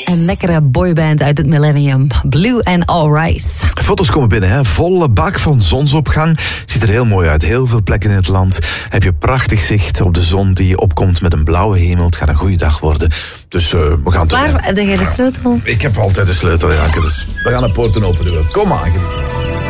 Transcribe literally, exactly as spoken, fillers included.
Een lekkere boyband uit het millennium. Blue and All Rice. Foto's komen binnen, hè. Volle bak van zonsopgang. Ziet er heel mooi uit. Heel veel plekken in het land heb je prachtig zicht op de zon die opkomt met een blauwe hemel. Het gaat een goede dag worden. Dus uh, we gaan toch... Waar heb jij de sleutel? Ik heb altijd de sleutel, Janke. Dus we gaan de poorten openen. Kom aan, geniet.